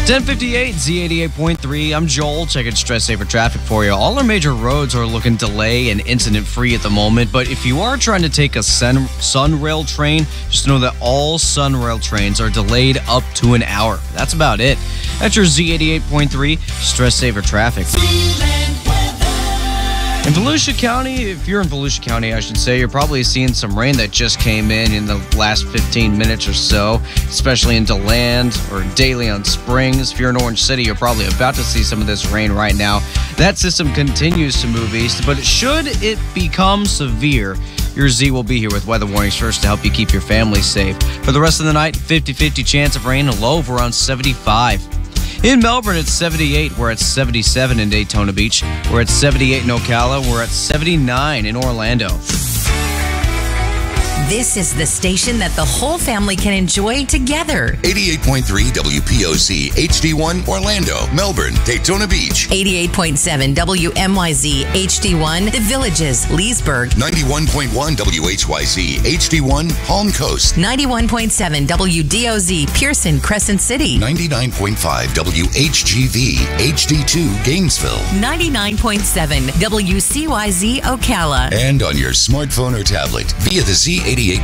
10:58 Z88.3. I'm Joel, checking Stress Saver traffic for you. All our major roads are looking delay and incident free at the moment, but if you are trying to take a Sunrail train, just know that all Sunrail trains are delayed up to an hour. That's about it. That's your Z88.3 Stress Saver traffic. In Volusia County, if you're in Volusia County, I should say, you're probably seeing some rain that just came in the last 15 minutes or so, especially in DeLand or De Leon Springs. If you're in Orange City, you're probably about to see some of this rain right now. That system continues to move east, but should it become severe, your Z will be here with weather warnings first to help you keep your family safe. For the rest of the night, 50-50 chance of rain, a low of around 75. In Melbourne, it's 78. We're at 77 in Daytona Beach. We're at 78 in Ocala. We're at 79 in Orlando. This is the station that the whole family can enjoy together. 88.3 WPOC HD1 Orlando, Melbourne, Daytona Beach. 88.7 WMYZ HD1 The Villages, Leesburg. 91.1 WHYZ HD1 Palm Coast. 91.7 WDOZ Pearson, Crescent City. 99.5 WHGV HD2 Gainesville. 99.7 WCYZ Ocala. And on your smartphone or tablet via the Z88.3